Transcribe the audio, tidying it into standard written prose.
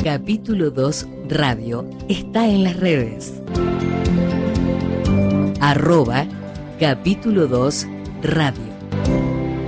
Capítulo 2 Radio está en las redes. @Capítulo 2 Radio.